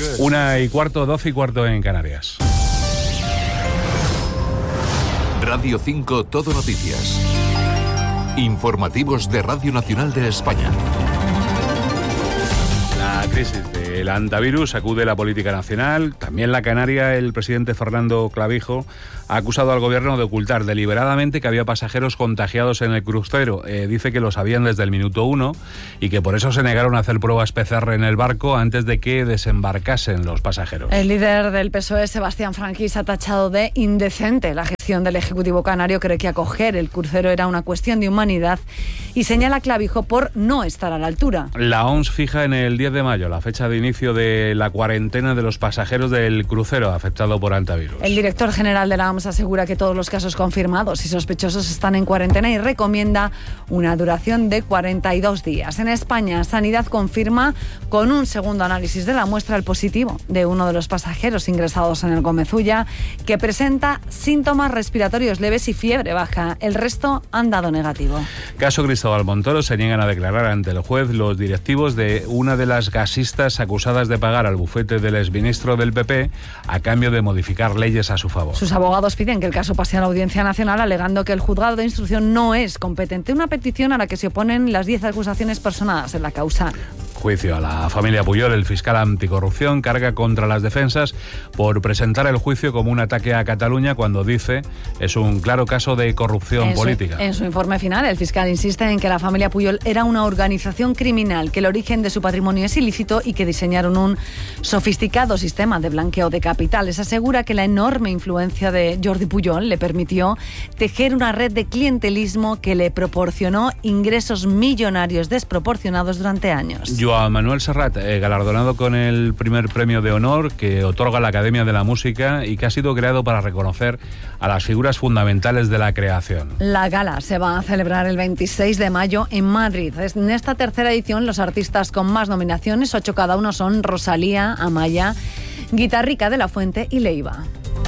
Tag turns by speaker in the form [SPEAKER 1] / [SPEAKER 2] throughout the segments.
[SPEAKER 1] 1:15, 12:15 en Canarias.
[SPEAKER 2] Radio 5 Todo Noticias. Informativos de Radio Nacional de España.
[SPEAKER 1] La crisis del antivirus sacude la política nacional. También la canaria. El presidente Fernando Clavijo ha acusado al gobierno de ocultar deliberadamente que había pasajeros contagiados en el crucero. Dice que lo sabían desde el minuto 1 y que por eso se negaron a hacer pruebas PCR en el barco antes de que desembarcasen los pasajeros.
[SPEAKER 3] El líder del PSOE, Sebastián Franquís, ha tachado de indecente la gestión del Ejecutivo canario. Cree que acoger el crucero era una cuestión de humanidad y señala a Clavijo por no estar a la altura.
[SPEAKER 1] La OMS fija en el 10 de mayo la fecha de inicio de la cuarentena de los pasajeros del crucero afectado por antivirus.
[SPEAKER 3] El director general de la OMS asegura que todos los casos confirmados y sospechosos están en cuarentena y recomienda una duración de 42 días. En España, Sanidad confirma con un segundo análisis de la muestra el positivo de uno de los pasajeros ingresados en el Gomezulla, que presenta síntomas respiratorios leves y fiebre baja. El resto han dado negativo.
[SPEAKER 1] Caso Cristóbal Montoro. Se niegan a declarar ante el juez los directivos de una de las gasistas acusadas de pagar al bufete del exministro del PP a cambio de modificar leyes a su favor.
[SPEAKER 3] Sus abogados piden que el caso pase a la Audiencia Nacional, alegando que el juzgado de instrucción no es competente. Una petición a la que se oponen las 10 acusaciones personadas en la causa.
[SPEAKER 1] Juicio a la familia Puyol. El fiscal anticorrupción carga contra las defensas por presentar el juicio como un ataque a Cataluña cuando dice es un claro caso de corrupción política.
[SPEAKER 3] En su informe final, el fiscal insiste en que la familia Puyol era una organización criminal, que el origen de su patrimonio es ilícito y que diseñaron un sofisticado sistema de blanqueo de capitales. Asegura que la enorme influencia de Jordi Puyol le permitió tejer una red de clientelismo que le proporcionó ingresos millonarios desproporcionados durante años.
[SPEAKER 1] Joan Manuel Serrat, galardonado con el primer premio de honor que otorga la Academia de la Música y que ha sido creado para reconocer a las figuras fundamentales de la creación.
[SPEAKER 3] La gala se va a celebrar el 26 de mayo en Madrid. En esta tercera edición, los artistas con más nominaciones, 8 cada uno, son Rosalía, Amaya, Guitarrica de la Fuente y Leiva.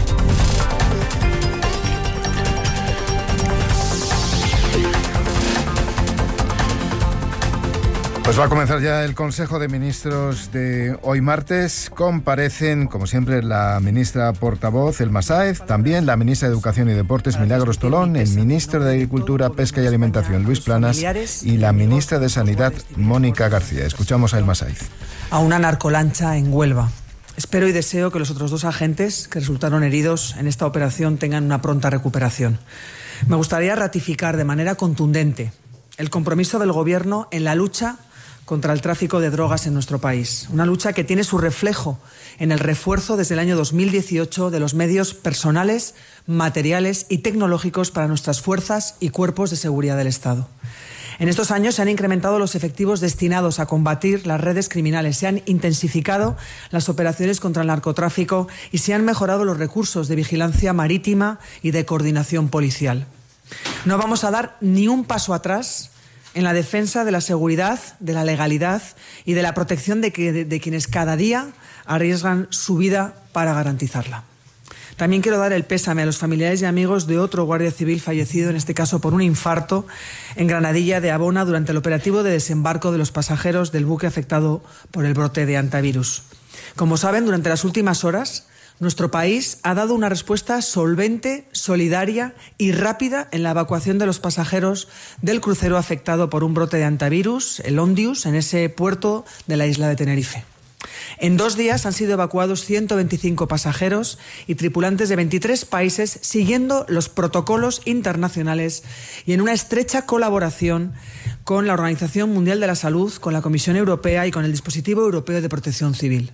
[SPEAKER 4] Pues va a comenzar ya el Consejo de Ministros de hoy martes. Comparecen, como siempre, la ministra portavoz, Elma Sáez, también la ministra de Educación y Deportes, Milagros Tolón, el ministro de Agricultura, Pesca y Alimentación, Luis Planas, y la ministra de Sanidad, Mónica García. Escuchamos a Elma Sáez.
[SPEAKER 5] A una narcolancha en Huelva. Espero y deseo que los otros 2 agentes que resultaron heridos en esta operación tengan una pronta recuperación. Me gustaría ratificar de manera contundente el compromiso del Gobierno en la lucha contra el tráfico de drogas en nuestro país. Una lucha que tiene su reflejo en el refuerzo desde el año 2018 de los medios personales, materiales y tecnológicos para nuestras fuerzas y cuerpos de seguridad del Estado. En estos años se han incrementado los efectivos destinados a combatir las redes criminales, se han intensificado las operaciones contra el narcotráfico y se han mejorado los recursos de vigilancia marítima y de coordinación policial. No vamos a dar ni un paso atrás en la defensa de la seguridad, de la legalidad y de la protección de quienes cada día arriesgan su vida para garantizarla. También quiero dar el pésame a los familiares y amigos de otro guardia civil fallecido, en este caso por un infarto, en Granadilla de Abona durante el operativo de desembarco de los pasajeros del buque afectado por el brote de antivirus. Como saben, durante las últimas horas, nuestro país ha dado una respuesta solvente, solidaria y rápida en la evacuación de los pasajeros del crucero afectado por un brote de antivirus, el Ondius, en ese puerto de la isla de Tenerife. En 2 días han sido evacuados 125 pasajeros y tripulantes de 23 países siguiendo los protocolos internacionales y en una estrecha colaboración con la Organización Mundial de la Salud, con la Comisión Europea y con el Dispositivo Europeo de Protección Civil.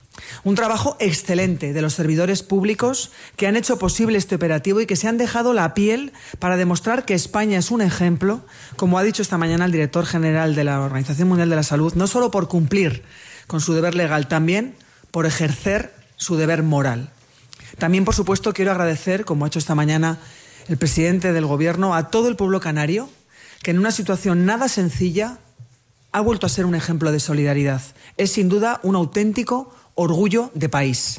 [SPEAKER 5] Un trabajo excelente de los servidores públicos que han hecho posible este operativo y que se han dejado la piel para demostrar que España es un ejemplo, como ha dicho esta mañana el director general de la Organización Mundial de la Salud, no solo por cumplir con su deber legal, también por ejercer su deber moral. También, por supuesto, quiero agradecer, como ha hecho esta mañana el presidente del Gobierno, a todo el pueblo canario, que en una situación nada sencilla ha vuelto a ser un ejemplo de solidaridad. Es sin duda un auténtico orgullo de país.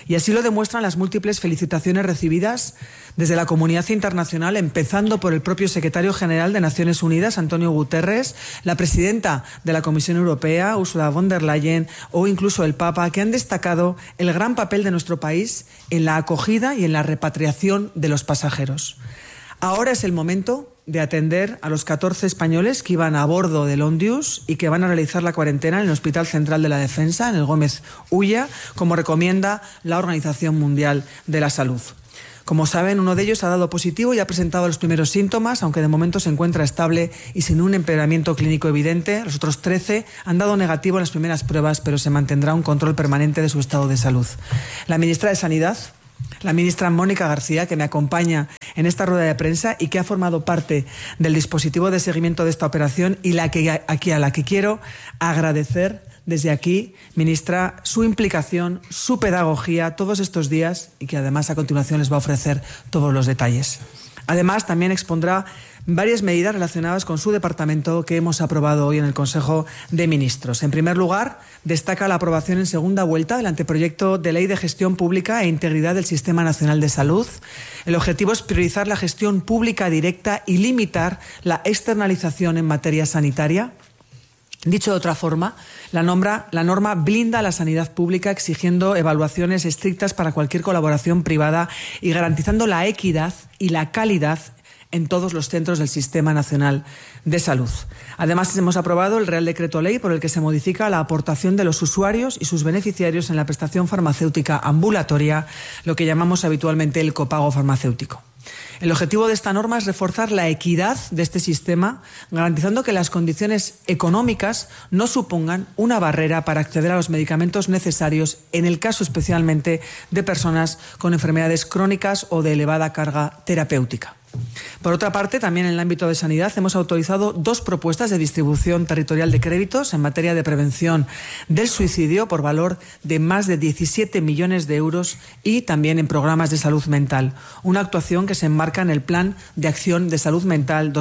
[SPEAKER 5] Y así lo demuestran las múltiples felicitaciones recibidas desde la comunidad internacional, empezando por el propio secretario general de Naciones Unidas, Antonio Guterres, la presidenta de la Comisión Europea, Ursula von der Leyen, o incluso el Papa, que han destacado el gran papel de nuestro país en la acogida y en la repatriación de los pasajeros. Ahora es el momento de atender a los 14 españoles que iban a bordo del Ondius y que van a realizar la cuarentena en el Hospital Central de la Defensa, en el Gómez Ulla, como recomienda la Organización Mundial de la Salud. Como saben, uno de ellos ha dado positivo y ha presentado los primeros síntomas, aunque de momento se encuentra estable y sin un empeoramiento clínico evidente. Los otros 13 han dado negativo en las primeras pruebas, pero se mantendrá un control permanente de su estado de salud. La ministra de Sanidad, la ministra Mónica García, que me acompaña en esta rueda de prensa y que ha formado parte del dispositivo de seguimiento de esta operación y a la que quiero agradecer desde aquí, ministra, su implicación, su pedagogía todos estos días y que además a continuación les va a ofrecer todos los detalles. Además, también expondrá varias medidas relacionadas con su departamento que hemos aprobado hoy en el Consejo de Ministros. En primer lugar, destaca la aprobación en segunda vuelta del anteproyecto de Ley de Gestión Pública e Integridad del Sistema Nacional de Salud. El objetivo es priorizar la gestión pública directa y limitar la externalización en materia sanitaria. Dicho de otra forma, la norma blinda a la sanidad pública exigiendo evaluaciones estrictas para cualquier colaboración privada y garantizando la equidad y la calidad en todos los centros del Sistema Nacional de Salud. Además, hemos aprobado el Real Decreto Ley por el que se modifica la aportación de los usuarios y sus beneficiarios en la prestación farmacéutica ambulatoria, lo que llamamos habitualmente el copago farmacéutico. El objetivo de esta norma es reforzar la equidad de este sistema, garantizando que las condiciones económicas no supongan una barrera para acceder a los medicamentos necesarios, en el caso especialmente de personas con enfermedades crónicas o de elevada carga terapéutica. Por otra parte, también en el ámbito de sanidad hemos autorizado 2 propuestas de distribución territorial de créditos en materia de prevención del suicidio por valor de más de 17 millones de euros y también en programas de salud mental, una actuación que se enmarca en el Plan de Acción de Salud Mental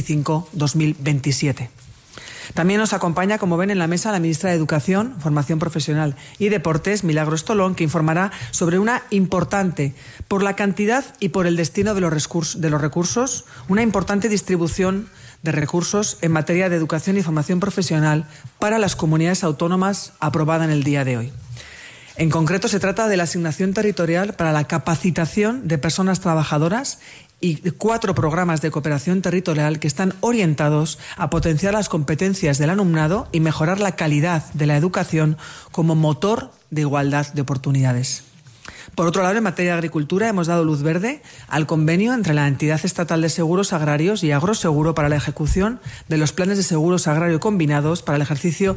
[SPEAKER 5] 2025-2027. También nos acompaña, como ven en la mesa, la ministra de Educación, Formación Profesional y Deportes, Milagros Tolón, que informará sobre una importante, por la cantidad y por el destino de los recursos, una importante distribución de recursos en materia de educación y formación profesional para las comunidades autónomas aprobada en el día de hoy. En concreto, se trata de la asignación territorial para la capacitación de personas trabajadoras y 4 programas de cooperación territorial que están orientados a potenciar las competencias del alumnado y mejorar la calidad de la educación como motor de igualdad de oportunidades. Por otro lado, en materia de agricultura hemos dado luz verde al convenio entre la Entidad Estatal de Seguros Agrarios y Agroseguro para la ejecución de los planes de seguros agrario combinados para el ejercicio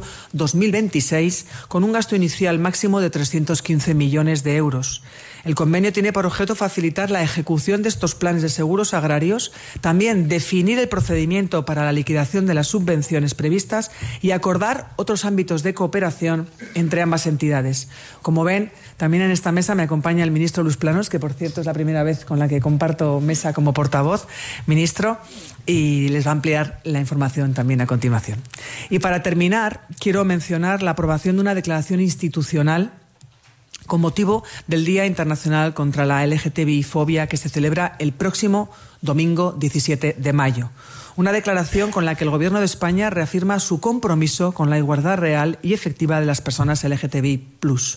[SPEAKER 5] 2026 con un gasto inicial máximo de 315 millones de euros. El convenio tiene por objeto facilitar la ejecución de estos planes de seguros agrarios, también definir el procedimiento para la liquidación de las subvenciones previstas y acordar otros ámbitos de cooperación entre ambas entidades. Como ven, también en esta mesa me acompaña el ministro Luis Planos, que por cierto es la primera vez con la que comparto mesa como portavoz, ministro, y les va a ampliar la información también a continuación. Y para terminar, quiero mencionar la aprobación de una declaración institucional con motivo del Día Internacional contra la LGTBI-fobia que se celebra el próximo domingo 17 de mayo. Una declaración con la que el Gobierno de España reafirma su compromiso con la igualdad real y efectiva de las personas LGTBI+.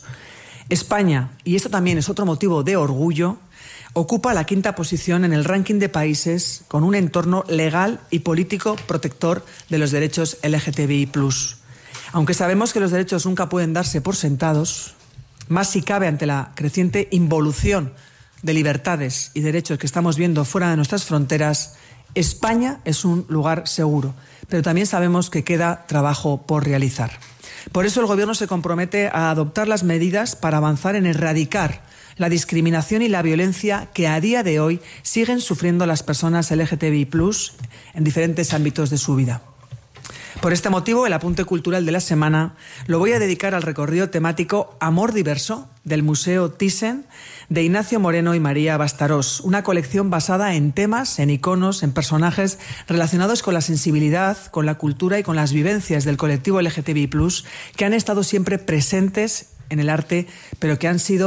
[SPEAKER 5] España, y esto también es otro motivo de orgullo, ocupa la 5ª posición en el ranking de países con un entorno legal y político protector de los derechos LGTBI+. Aunque sabemos que los derechos nunca pueden darse por sentados, más si cabe ante la creciente involución de libertades y derechos que estamos viendo fuera de nuestras fronteras, España es un lugar seguro, pero también sabemos que queda trabajo por realizar. Por eso el Gobierno se compromete a adoptar las medidas para avanzar en erradicar la discriminación y la violencia que a día de hoy siguen sufriendo las personas LGTBI+ en diferentes ámbitos de su vida. Por este motivo, el apunte cultural de la semana lo voy a dedicar al recorrido temático Amor Diverso del Museo Thyssen de Ignacio Moreno y María Bastarós, una colección basada en temas, en iconos, en personajes relacionados con la sensibilidad, con la cultura y con las vivencias del colectivo LGTBI+, que han estado siempre presentes en el arte, pero que han sido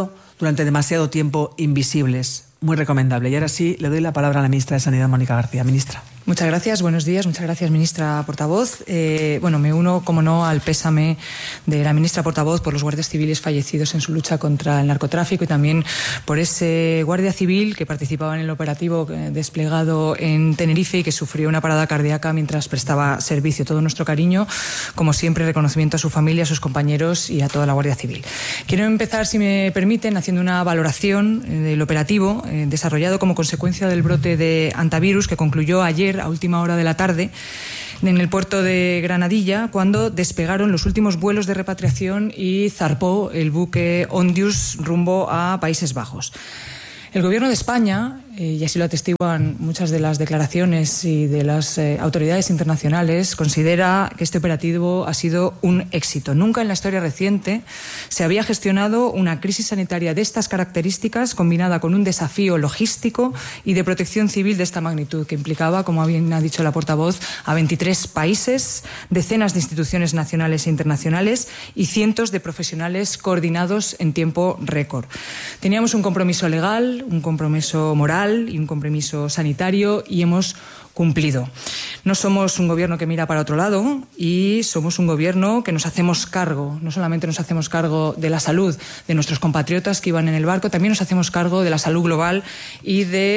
[SPEAKER 5] durante demasiado tiempo invisibles. Muy recomendable. Y ahora sí, le doy la palabra a la ministra de Sanidad, Mónica García. Ministra.
[SPEAKER 6] Muchas gracias, buenos días, muchas gracias, ministra portavoz. Me uno, como no, al pésame de la ministra portavoz por los guardias civiles fallecidos en su lucha contra el narcotráfico y también por ese guardia civil que participaba en el operativo desplegado en Tenerife y que sufrió una parada cardíaca mientras prestaba servicio. Todo nuestro cariño, como siempre, reconocimiento a su familia, a sus compañeros y a toda la Guardia Civil. Quiero empezar, si me permiten, haciendo una valoración del operativo desarrollado como consecuencia del brote de hantavirus que concluyó ayer a última hora de la tarde en el puerto de Granadilla, cuando despegaron los últimos vuelos de repatriación y zarpó el buque Ondius rumbo a Países Bajos. El Gobierno de España, y así lo atestiguan muchas de las declaraciones y de las autoridades internacionales, considera que este operativo ha sido un éxito. Nunca en la historia reciente se había gestionado una crisis sanitaria de estas características combinada con un desafío logístico y de protección civil de esta magnitud, que implicaba, como bien ha dicho la portavoz, a 23 países, decenas de instituciones nacionales e internacionales y cientos de profesionales coordinados en tiempo récord. Teníamos un compromiso legal, un compromiso moral y un compromiso sanitario y hemos cumplido. No somos un gobierno que mira para otro lado y somos un gobierno que nos hacemos cargo. No solamente nos hacemos cargo de la salud de nuestros compatriotas que iban en el barco, también nos hacemos cargo de la salud global y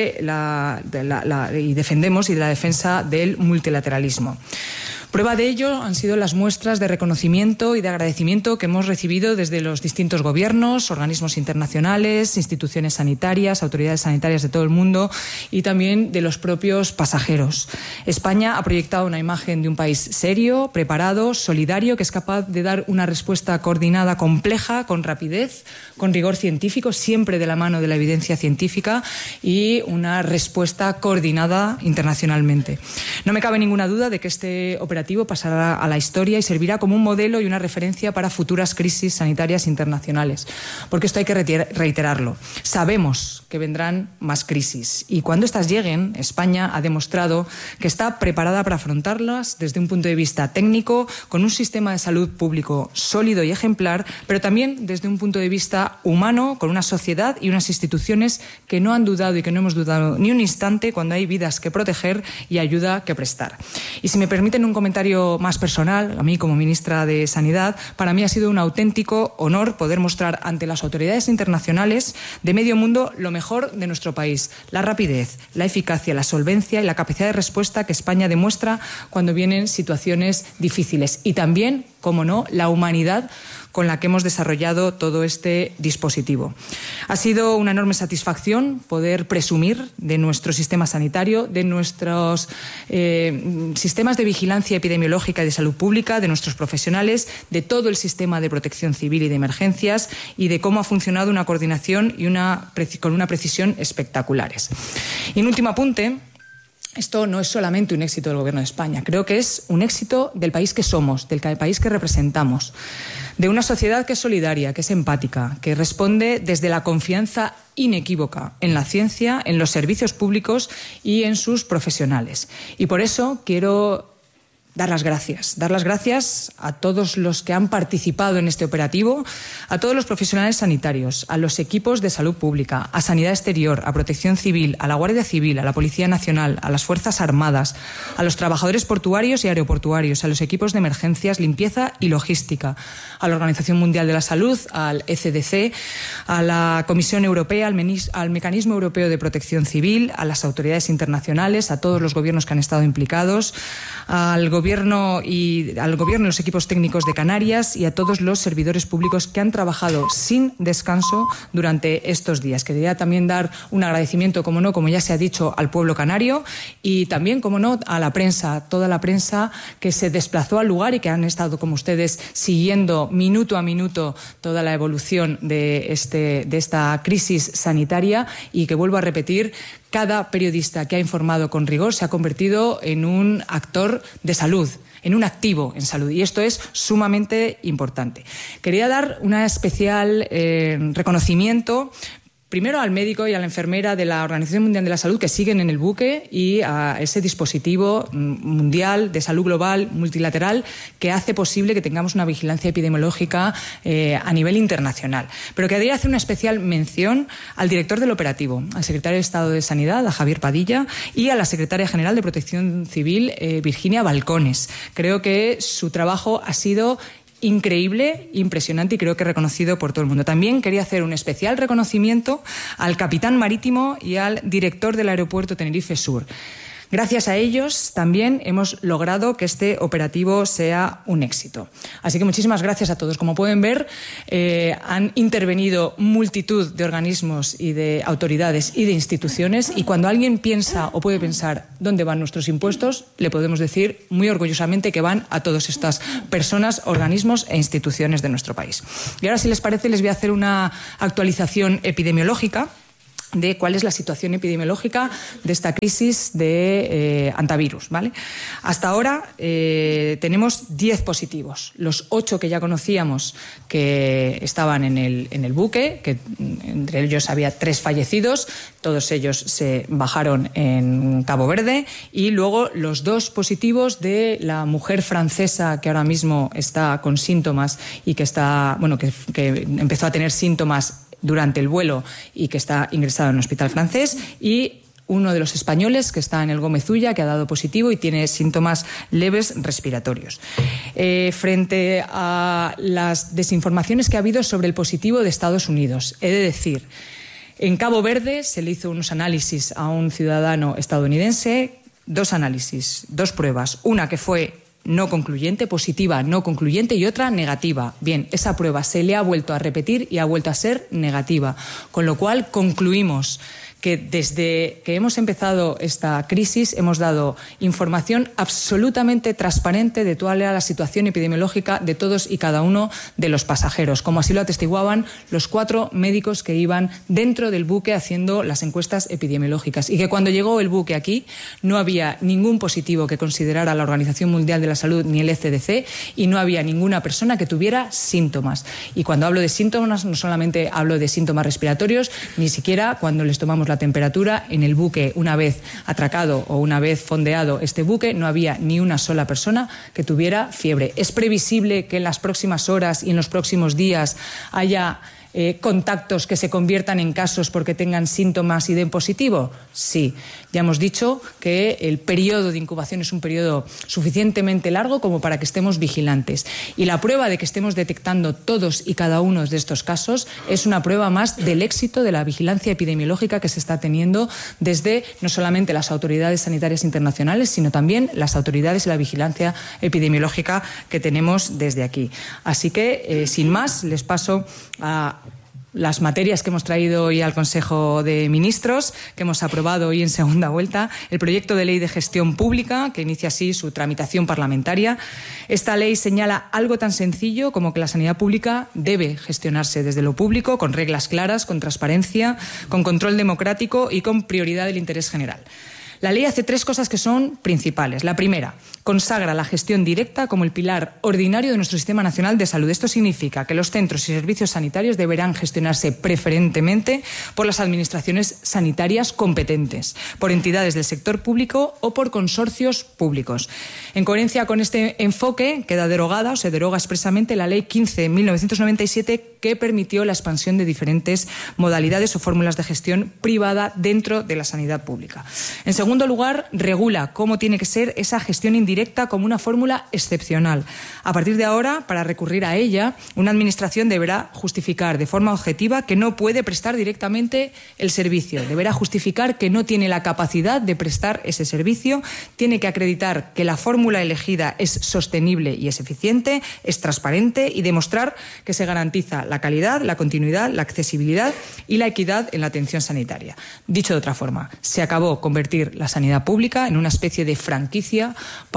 [SPEAKER 6] y defendemos y de la defensa del multilateralismo. Prueba de ello han sido las muestras de reconocimiento y de agradecimiento que hemos recibido desde los distintos gobiernos, organismos internacionales, instituciones sanitarias, autoridades sanitarias de todo el mundo y también de los propios pasajeros. España ha proyectado una imagen de un país serio, preparado, solidario, que es capaz de dar una respuesta coordinada, compleja, con rapidez, con rigor científico, siempre de la mano de la evidencia científica y una respuesta coordinada internacionalmente. No me cabe ninguna duda de que este operativo pasará a la historia y servirá como un modelo y una referencia para futuras crisis sanitarias internacionales. Porque esto hay que reiterarlo. Sabemos que vendrán más crisis y cuando estas lleguen, España ha demostrado que está preparada para afrontarlas desde un punto de vista técnico, con un sistema de salud público sólido y ejemplar, pero también desde un punto de vista humano, con una sociedad y unas instituciones que no han dudado y que no hemos dudado ni un instante cuando hay vidas que proteger y ayuda que prestar. Y si me permiten un comentario más personal, a mí como ministra de Sanidad, para mí ha sido un auténtico honor poder mostrar ante las autoridades internacionales de medio mundo lo mejor de nuestro país, la rapidez, la eficacia, la solvencia y la capacidad de respuesta que España demuestra cuando vienen situaciones difíciles y también, como no, la humanidad con la que hemos desarrollado todo este dispositivo. Ha sido una enorme satisfacción poder presumir de nuestro sistema sanitario, de nuestros sistemas de vigilancia epidemiológica y de salud pública, de nuestros profesionales, de todo el sistema de protección civil y de emergencias y de cómo ha funcionado una coordinación y con una precisión espectaculares. Y un último apunte. Esto no es solamente un éxito del Gobierno de España, creo que es un éxito del país que somos, del país que representamos, de una sociedad que es solidaria, que es empática, que responde desde la confianza inequívoca en la ciencia, en los servicios públicos y en sus profesionales. Y por eso quiero dar las gracias a todos los que han participado en este operativo, a todos los profesionales sanitarios, a los equipos de salud pública, a Sanidad Exterior, a Protección Civil, a la Guardia Civil, a la Policía Nacional, a las Fuerzas Armadas, a los trabajadores portuarios y aeroportuarios, a los equipos de emergencias, limpieza y logística, a la Organización Mundial de la Salud, al ECDC, a la Comisión Europea, al Mecanismo Europeo de Protección Civil, a las autoridades internacionales, a todos los gobiernos que han estado implicados, al Gobierno y los equipos técnicos de Canarias y a todos los servidores públicos que han trabajado sin descanso durante estos días. Quería también dar un agradecimiento, como no, como ya se ha dicho, al pueblo canario y también, como no, a la prensa, toda la prensa que se desplazó al lugar y que han estado, como ustedes, siguiendo minuto a minuto toda la evolución de esta crisis sanitaria y que, vuelvo a repetir, cada periodista que ha informado con rigor se ha convertido en un actor de salud, en un activo en salud, y esto es sumamente importante. Quería dar un especial reconocimiento primero al médico y a la enfermera de la Organización Mundial de la Salud que siguen en el buque y a ese dispositivo mundial de salud global, multilateral, que hace posible que tengamos una vigilancia epidemiológica a nivel internacional. Pero quería hacer una especial mención al director del operativo, al secretario de Estado de Sanidad, a Javier Padilla, y a la secretaria general de Protección Civil, Virginia Balcones. Creo que su trabajo ha sido increíble, impresionante y creo que reconocido por todo el mundo. También quería hacer un especial reconocimiento al capitán marítimo y al director del aeropuerto Tenerife Sur. Gracias a ellos también hemos logrado que este operativo sea un éxito. Así que muchísimas gracias a todos. Como pueden ver, han intervenido multitud de organismos y de autoridades y de instituciones, y cuando alguien piensa o puede pensar dónde van nuestros impuestos, le podemos decir muy orgullosamente que van a todas estas personas, organismos e instituciones de nuestro país. Y ahora, si les parece, les voy a hacer una actualización epidemiológica de cuál es la situación epidemiológica de esta crisis de antivirus, ¿vale? Hasta ahora tenemos 10 positivos. Los 8 que ya conocíamos que estaban en el buque, que entre ellos había 3 fallecidos, todos ellos se bajaron en Cabo Verde, y luego los 2 positivos de la mujer francesa que ahora mismo está con síntomas y que empezó a tener síntomas durante el vuelo y que está ingresado en un hospital francés, y uno de los españoles que está en el Gómez Ulla, que ha dado positivo y tiene síntomas leves respiratorios. Frente a las desinformaciones que ha habido sobre el positivo de Estados Unidos, he de decir, en Cabo Verde se le hizo unos análisis a un ciudadano estadounidense, 2 análisis, 2 pruebas, una que fue no concluyente, positiva no concluyente, y otra negativa. Bien, esa prueba se le ha vuelto a repetir y ha vuelto a ser negativa, con lo cual concluimos que desde que hemos empezado esta crisis hemos dado información absolutamente transparente de toda la situación epidemiológica de todos y cada uno de los pasajeros, como así lo atestiguaban los 4 médicos que iban dentro del buque haciendo las encuestas epidemiológicas, y que cuando llegó el buque aquí no había ningún positivo que considerara la Organización Mundial de la Salud ni el ECDC, y no había ninguna persona que tuviera síntomas. Y cuando hablo de síntomas no solamente hablo de síntomas respiratorios, ni siquiera cuando les tomamos la temperatura en el buque, una vez atracado o una vez fondeado este buque, no había ni una sola persona que tuviera fiebre. Es previsible que en las próximas horas y en los próximos días haya contactos que se conviertan en casos porque tengan síntomas y den positivo? Sí. Ya hemos dicho que el periodo de incubación es un periodo suficientemente largo como para que estemos vigilantes. Y la prueba de que estemos detectando todos y cada uno de estos casos es una prueba más del éxito de la vigilancia epidemiológica que se está teniendo desde no solamente las autoridades sanitarias internacionales, sino también las autoridades de la vigilancia epidemiológica que tenemos desde aquí. Así que, sin más, les paso a las materias que hemos traído hoy al Consejo de Ministros, que hemos aprobado hoy en segunda vuelta, el proyecto de ley de gestión pública, que inicia así su tramitación parlamentaria. Esta ley señala algo tan sencillo como que la sanidad pública debe gestionarse desde lo público, con reglas claras, con transparencia, con control democrático y con prioridad del interés general. La ley hace 3 cosas que son principales. La primera, consagra la gestión directa como el pilar ordinario de nuestro Sistema Nacional de Salud. Esto significa que los centros y servicios sanitarios deberán gestionarse preferentemente por las administraciones sanitarias competentes, por entidades del sector público o por consorcios públicos. En coherencia con este enfoque, queda derogada o se deroga expresamente la Ley 15/1997, que permitió la expansión de diferentes modalidades o fórmulas de gestión privada dentro de la sanidad pública. En segundo lugar, regula cómo tiene que ser esa gestión indirecta como una fórmula excepcional. A partir de ahora, para recurrir a ella, una administración deberá justificar de forma objetiva que no puede prestar directamente el servicio. Deberá justificar que no tiene la capacidad de prestar ese servicio. Tiene que acreditar que la fórmula elegida es sostenible y es eficiente, es transparente, y demostrar que se garantiza la calidad, la continuidad, la accesibilidad y la equidad en la atención sanitaria. Dicho de otra forma, se acabó convertir la sanidad pública en una especie de franquicia para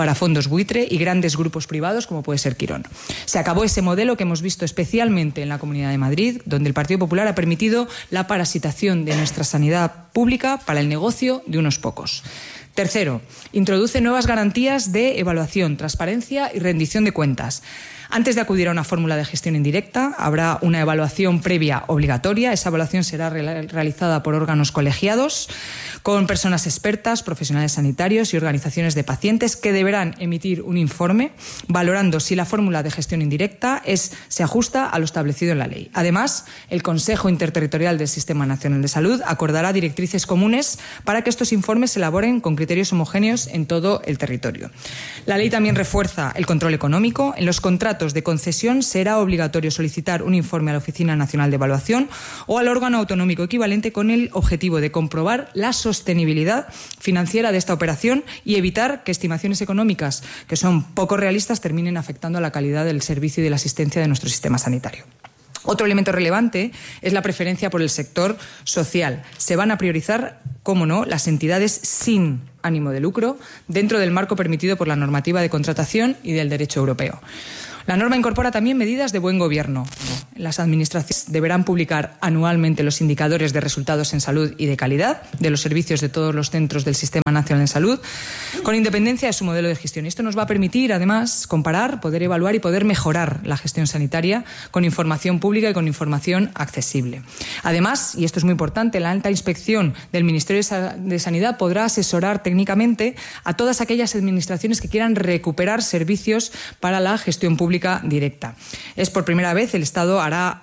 [SPEAKER 6] para fondos buitre y grandes grupos privados como puede ser Quirón. Se acabó ese modelo que hemos visto especialmente en la Comunidad de Madrid, donde el Partido Popular ha permitido la parasitación de nuestra sanidad pública para el negocio de unos pocos. Tercero, introduce nuevas garantías de evaluación, transparencia y rendición de cuentas. Antes de acudir a una fórmula de gestión indirecta, habrá una evaluación previa obligatoria. Esa evaluación será realizada por órganos colegiados, con personas expertas, profesionales sanitarios y organizaciones de pacientes que deberán emitir un informe valorando si la fórmula de gestión indirecta se ajusta a lo establecido en la ley. Además, el Consejo Interterritorial del Sistema Nacional de Salud acordará directrices comunes para que estos informes se elaboren con criterios homogéneos en todo el territorio. La ley también refuerza el control económico. En los contratos de concesión será obligatorio solicitar un informe a la Oficina Nacional de Evaluación o al órgano autonómico equivalente con el objetivo de comprobar la sostenibilidad financiera de esta operación y evitar que estimaciones económicas que son poco realistas terminen afectando a la calidad del servicio y de la asistencia de nuestro sistema sanitario. Otro elemento relevante es la preferencia por el sector social. Se van a priorizar, cómo no, las entidades sin ánimo de lucro dentro del marco permitido por la normativa de contratación y del derecho europeo. La norma incorpora también medidas de buen gobierno. Las administraciones deberán publicar anualmente los indicadores de resultados en salud y de calidad de los servicios de todos los centros del Sistema Nacional de Salud, con independencia de su modelo de gestión. Esto nos va a permitir, además, comparar, poder evaluar y poder mejorar la gestión sanitaria con información pública y con información accesible. Además, y esto es muy importante, la alta inspección del Ministerio de Sanidad podrá asesorar técnicamente a todas aquellas administraciones que quieran recuperar servicios para la gestión pública directa. Por primera vez el Estado hará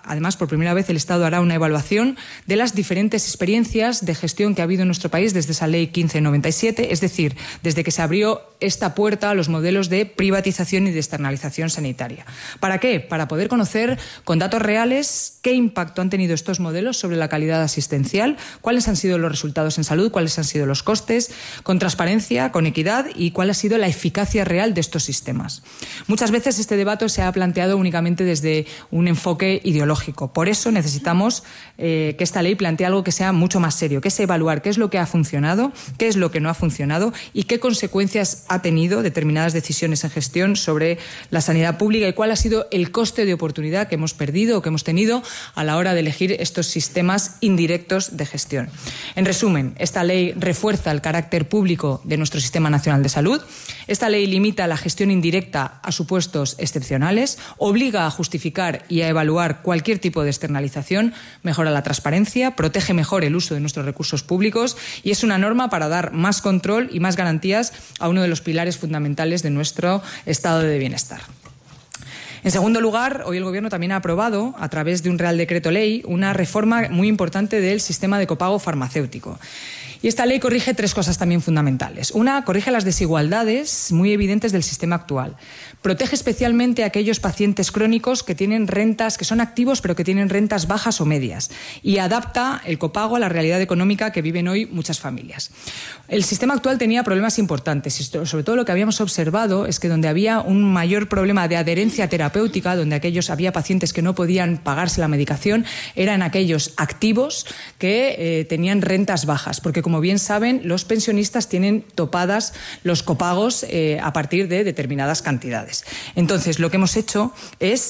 [SPEAKER 6] una evaluación de las diferentes experiencias de gestión que ha habido en nuestro país desde esa ley 1597, es decir, desde que se abrió esta puerta a los modelos de privatización y de externalización sanitaria. ¿Para qué? Para poder conocer con datos reales qué impacto han tenido estos modelos sobre la calidad asistencial, cuáles han sido los resultados en salud, cuáles han sido los costes, con transparencia, con equidad y cuál ha sido la eficacia real de estos sistemas. Muchas veces este debate se ha planteado únicamente desde un enfoque ideológico. Por eso necesitamos que esta ley plantee algo que sea mucho más serio, que es evaluar qué es lo que ha funcionado, qué es lo que no ha funcionado y qué consecuencias ha tenido determinadas decisiones en gestión sobre la sanidad pública y cuál ha sido el coste de oportunidad que hemos perdido o que hemos tenido a la hora de elegir estos sistemas indirectos de gestión. En resumen, esta ley refuerza el carácter público de nuestro Sistema Nacional de Salud. Esta ley limita la gestión indirecta a supuestos excepcionales, obliga a justificar y a evaluar cualquier tipo de externalización, mejora la transparencia, protege mejor el uso de nuestros recursos públicos y es una norma para dar más control y más garantías a uno de los pilares fundamentales de nuestro estado de bienestar. En segundo lugar, hoy el Gobierno también ha aprobado, a través de un Real Decreto Ley, una reforma muy importante del sistema de copago farmacéutico. Y esta ley corrige tres cosas también fundamentales. Una, corrige las desigualdades muy evidentes del sistema actual. Protege especialmente a aquellos pacientes crónicos que tienen rentas, que son activos pero que tienen rentas bajas o medias. Y adapta el copago a la realidad económica que viven hoy muchas familias. El sistema actual tenía problemas importantes y sobre todo lo que habíamos observado es que donde había un mayor problema de adherencia terapéutica, donde había pacientes que no podían pagarse la medicación, eran aquellos activos que tenían rentas bajas, porque como bien saben, los pensionistas tienen topadas los copagos a partir de determinadas cantidades. Entonces, lo que hemos hecho es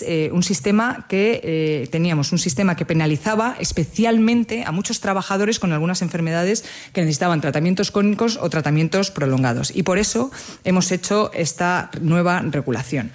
[SPEAKER 6] teníamos un sistema que penalizaba especialmente a muchos trabajadores con algunas enfermedades que necesitaban tratamientos crónicos o tratamientos prolongados. Y por eso hemos hecho esta nueva regulación.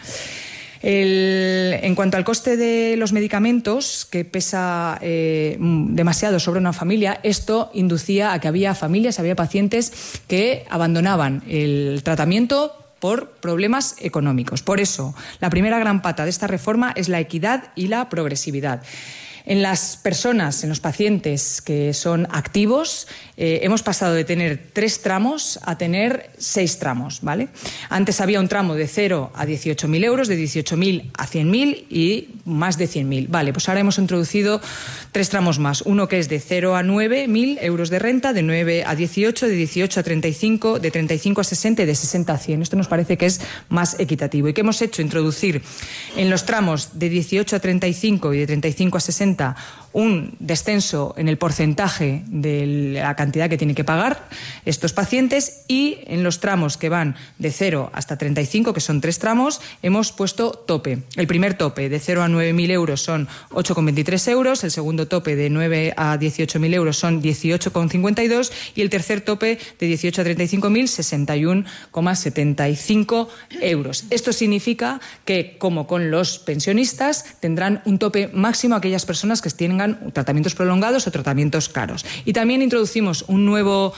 [SPEAKER 6] En cuanto al coste de los medicamentos, que pesa demasiado sobre una familia, esto inducía a que había pacientes que abandonaban el tratamiento por problemas económicos. Por eso, la primera gran pata de esta reforma es la equidad y la progresividad. En las personas, en los pacientes que son activos, hemos pasado de tener 3 tramos a tener 6 tramos, ¿vale? Antes había un tramo de 0 a 18.000 euros, de 18.000 a 100.000 y más de 100.000. Vale, pues ahora hemos introducido 3 tramos más. Uno que es de 0 a 9.000 euros de renta, de 9 a 18, de 18 a 35, de 35 a 60 y de 60 a 100. Esto nos parece que es más equitativo. ¿Y qué hemos hecho? Introducir en los tramos de 18 a 35 y de 35 a 60 un descenso en el porcentaje de la cantidad que tienen que pagar estos pacientes, y en los tramos que van de 0 hasta 35, que son 3 tramos, hemos puesto tope. El primer tope de 0 a 9.000 euros son 8,23 euros, el segundo tope de 9 a 18.000 euros son 18,52 y el tercer tope de 18 a 35.000, 61,75 euros. Esto significa que, como con los pensionistas, tendrán un tope máximo aquellas personas que tengan tratamientos prolongados o tratamientos caros. Y también introducimos un nuevo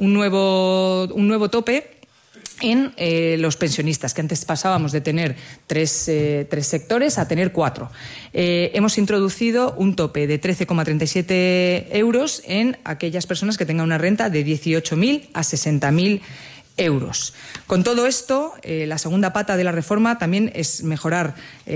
[SPEAKER 6] tope en los pensionistas, que antes pasábamos de tener tres sectores a tener 4. Hemos introducido un tope de 13,37 euros en aquellas personas que tengan una renta de 18.000 a 60.000 euros. Con todo esto, la segunda pata de la reforma también es mejorar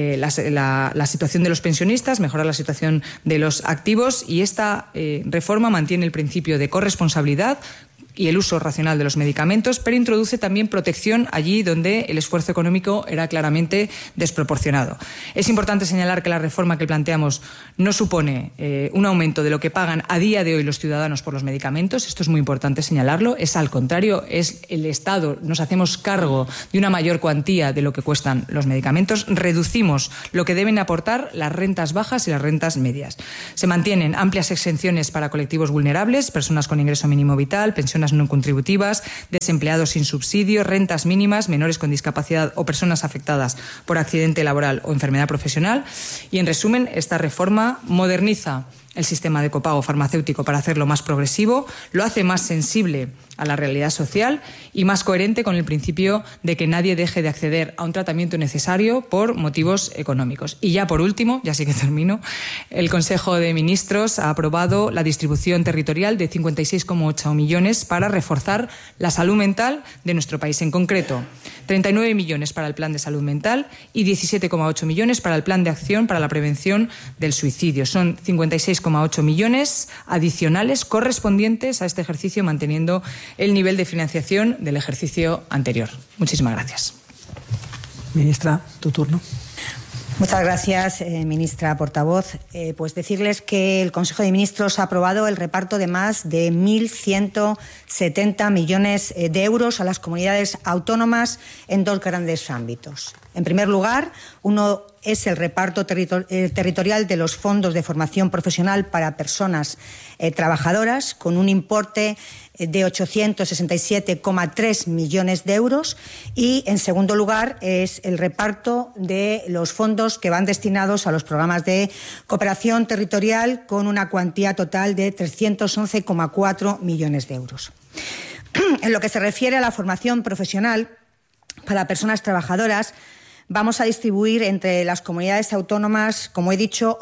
[SPEAKER 6] la situación de los pensionistas, mejorar la situación de los activos, y esta reforma mantiene el principio de corresponsabilidad y el uso racional de los medicamentos, pero introduce también protección allí donde el esfuerzo económico era claramente desproporcionado. Es importante señalar que la reforma que planteamos no supone un aumento de lo que pagan a día de hoy los ciudadanos por los medicamentos. Esto es muy importante señalarlo. Es al contrario, es el Estado, nos hacemos cargo de una mayor cuantía de lo que cuestan los medicamentos. Reducimos lo que deben aportar las rentas bajas y las rentas medias. Se mantienen amplias exenciones para colectivos vulnerables, personas con ingreso mínimo vital, pensiones no contributivas, desempleados sin subsidio, rentas mínimas, menores con discapacidad o personas afectadas por accidente laboral o enfermedad profesional. Y, en resumen, esta reforma moderniza el sistema de copago farmacéutico para hacerlo más progresivo, lo hace más sensible a la realidad social y más coherente con el principio de que nadie deje de acceder a un tratamiento necesario por motivos económicos. Y ya por último, ya sí que termino, el Consejo de Ministros ha aprobado la distribución territorial de 56,8 millones para reforzar la salud mental de nuestro país. En concreto, 39 millones para el Plan de Salud Mental y 17,8 millones para el Plan de Acción para la Prevención del Suicidio. Son 56,8 millones adicionales correspondientes a este ejercicio, manteniendo el nivel de financiación del ejercicio anterior. Muchísimas gracias.
[SPEAKER 5] Ministra, tu turno.
[SPEAKER 7] Muchas gracias, ministra portavoz. Pues decirles que el Consejo de Ministros ha aprobado el reparto de más de 1.170 millones de euros a las comunidades autónomas en 2 grandes ámbitos. En primer lugar, uno es el reparto territorial de los fondos de formación profesional para personas trabajadoras, con un importe de 867,3 millones de euros, y, en segundo lugar, es el reparto de los fondos que van destinados a los programas de cooperación territorial, con una cuantía total de 311,4 millones de euros. En lo que se refiere a la formación profesional para personas trabajadoras, vamos a distribuir entre las comunidades autónomas, como he dicho,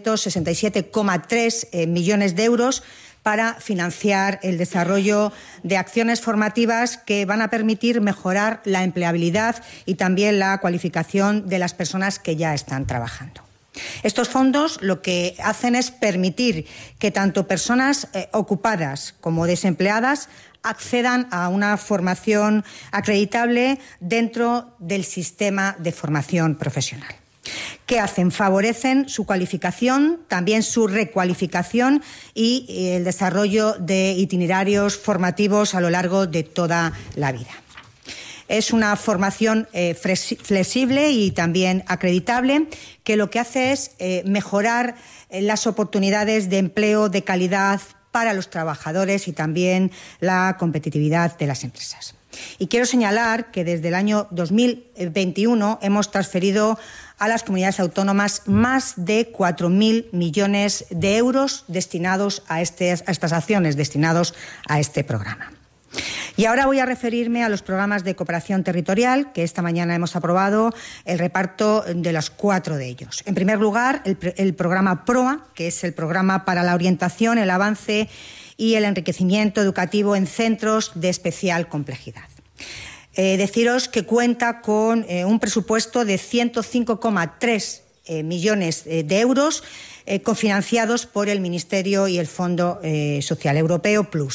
[SPEAKER 7] 867,3 millones de euros para financiar el desarrollo de acciones formativas que van a permitir mejorar la empleabilidad y también la cualificación de las personas que ya están trabajando. Estos fondos lo que hacen es permitir que tanto personas ocupadas como desempleadas accedan a una formación acreditable dentro del sistema de formación profesional. ¿Qué hacen? Favorecen su cualificación, también su recualificación y el desarrollo de itinerarios formativos a lo largo de toda la vida. Es una formación flexible y también acreditable, que lo que hace es mejorar las oportunidades de empleo de calidad para los trabajadores y también la competitividad de las empresas. Y quiero señalar que desde el año 2021 hemos transferido a las comunidades autónomas más de 4.000 millones de euros destinados a estas acciones, destinados a este programa. Y ahora voy a referirme a los programas de cooperación territorial, que esta mañana hemos aprobado el reparto de los 4 de ellos. En primer lugar, el programa PROA, que es el programa para la orientación, el avance y el enriquecimiento educativo en centros de especial complejidad. Deciros que cuenta con un presupuesto de 105,3 millones de euros cofinanciados por el Ministerio y el Fondo Social Europeo Plus.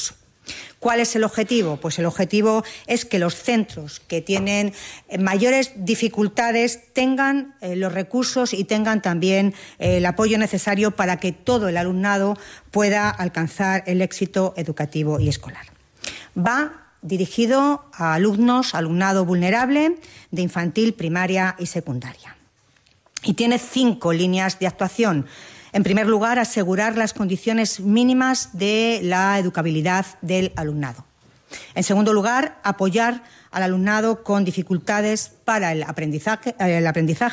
[SPEAKER 7] ¿Cuál es el objetivo? Pues el objetivo es que los centros que tienen mayores dificultades tengan los recursos y tengan también el apoyo necesario para que todo el alumnado pueda alcanzar el éxito educativo y escolar. Va dirigido a alumnado vulnerable de infantil, primaria y secundaria. Y tiene 5 líneas de actuación. En primer lugar, asegurar las condiciones mínimas de la educabilidad del alumnado. En segundo lugar, apoyar al alumnado con dificultades para el aprendizaje